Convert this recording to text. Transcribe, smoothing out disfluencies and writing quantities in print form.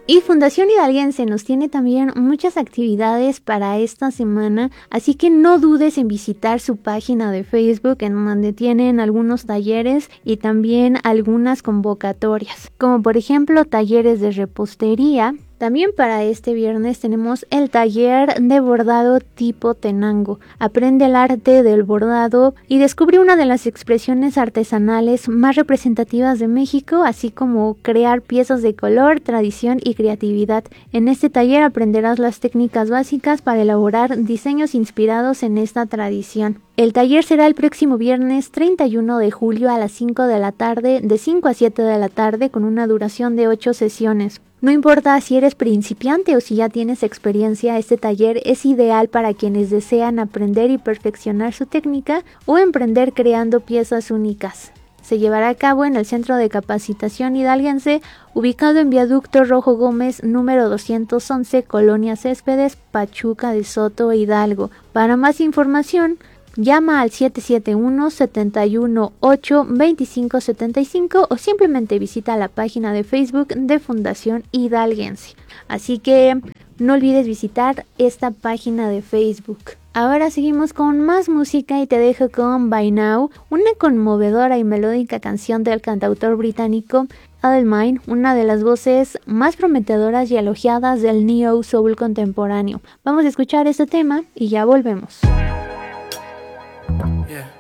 Y Fundación Hidalguense nos tiene también muchas actividades para esta semana, así que no dudes en visitar su página de Facebook, en donde tienen algunos talleres y también algunas convocatorias, como por ejemplo talleres de repostería. También para este viernes tenemos el taller de bordado tipo Tenango. Aprende el arte del bordado y descubre una de las expresiones artesanales más representativas de México, así como crear piezas de color, tradición y creatividad. En este taller aprenderás las técnicas básicas para elaborar diseños inspirados en esta tradición. El taller será el próximo viernes 31 de julio a las 5 de la tarde, de 5 a 7 de la tarde, con una duración de 8 sesiones. No importa si eres principiante o si ya tienes experiencia, este taller es ideal para quienes desean aprender y perfeccionar su técnica o emprender creando piezas únicas. Se llevará a cabo en el Centro de Capacitación Hidalguense, ubicado en Viaducto Rojo Gómez, número 211, Colonia Céspedes, Pachuca de Soto, Hidalgo. Para más información, llama al 771-818-2575 o simplemente visita la página de Facebook de Fundación Hidalguense. Así que no olvides visitar esta página de Facebook. Ahora seguimos con más música y te dejo con By Now, una conmovedora y melódica canción del cantautor británico Adele, una de las voces más prometedoras y elogiadas del neo soul contemporáneo. Vamos a escuchar este tema y ya volvemos. Yeah.